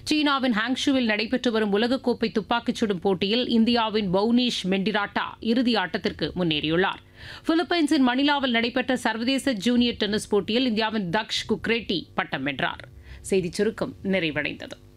சீனாவின் ஹாங்ஷுவில் நடைபெற்று வரும் உலகக்கோப்பை துப்பாக்கிச் சுடும் போட்டியில் இந்தியாவின் பவுனீஷ் மெண்டிராட்டா இறுதி ஆட்டத்திற்கு முன்னேறியுள்ளார். பிலிப்பைன்ஸின் மணிலாவில் நடைபெற்ற சர்வதேச ஜூனியர் டென்னிஸ் போட்டியில் இந்தியாவின் தக்ஷ் குக்ரேட்டி பட்டம் வென்றார். செய்திச் சுருக்கம் நிறைவடைந்தது.